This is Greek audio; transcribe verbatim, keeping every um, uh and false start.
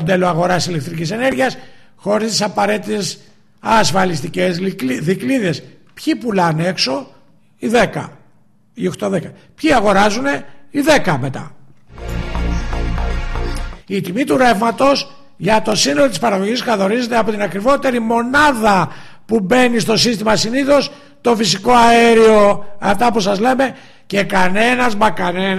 μοντέλο αγοράς ηλεκτρικής ενέργειας, χωρίς τις απαραίτητες ασφαλιστικές δικλείδες. Ποιοι πουλάνε έξω? Οι δέκα, οι οκτώ δέκα. Ποιοι αγοράζουνε? Οι δέκα μετά. Η τιμή του ρεύματος για το σύνολο της παραγωγής καθορίζεται από την ακριβότερη μονάδα που μπαίνει στο σύστημα συνήθως, το φυσικό αέριο, αυτά που σας λέμε, και κανένας μα κανένας